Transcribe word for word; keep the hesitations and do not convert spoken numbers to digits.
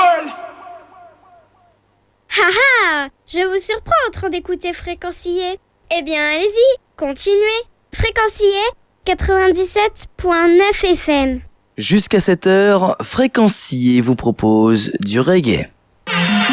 world. Haha, je vous surprends en train d'écouter Fréquencier. Eh bien, allez-y, continuez. Fréquencier quatre-vingt-dix-sept virgule neuf F M. Jusqu'à cette heure, Fréquencier vous propose du reggae.